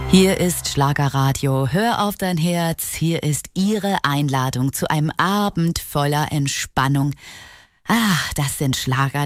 Hier ist Schlagerradio. Hör auf dein Herz. Hier ist Ihre Einladung zu einem Abend voller Entspannung. Das sind Schlager,